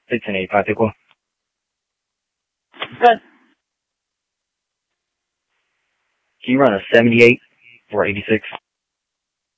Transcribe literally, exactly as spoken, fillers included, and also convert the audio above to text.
sixteen eighty-five, Pickle. Good. Can you run a seventy-eight for eighty-six?